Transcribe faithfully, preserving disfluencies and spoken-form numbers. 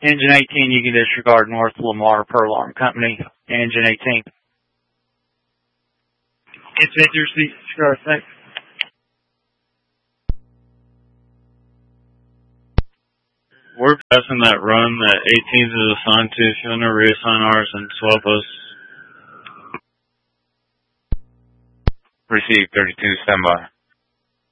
Engine eighteen, you can disregard North Lamar per alarm company. Engine eighteen. It's your seat, disregard, thanks. We're passing that run that eighteenth is assigned to. If you want to reassign ours and swap us. Receive thirty-two, stand by.